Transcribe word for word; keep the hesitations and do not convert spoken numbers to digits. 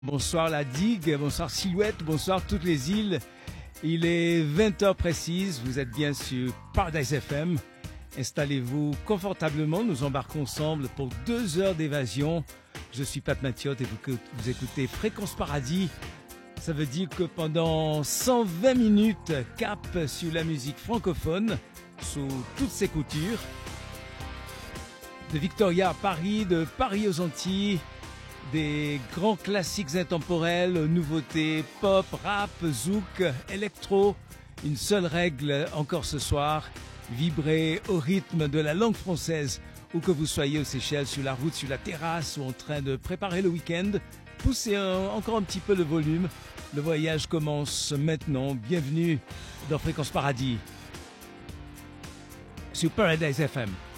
Bonsoir la digue, bonsoir Silhouette, bonsoir toutes les îles. Il est vingt heures précises, vous êtes bien sur Paradise F M. Installez-vous confortablement, nous embarquons ensemble pour deux heures d'évasion. Je suis Pat Mathiote et vous, vous écoutez Fréquence Paradis. Ça veut dire que pendant cent vingt minutes, cap sur la musique francophone, sous toutes ses coutures. De Victoria à Paris, de Paris aux Antilles, des grands classiques intemporels, nouveautés pop, rap, zouk, électro. Une seule règle encore ce soir, vibrer au rythme de la langue française. Où que vous soyez aux Seychelles, sur la route, sur la terrasse ou en train de préparer le week-end, poussez un, encore un petit peu le volume. Le voyage commence maintenant. Bienvenue dans Fréquence Paradis sur Paradise F M.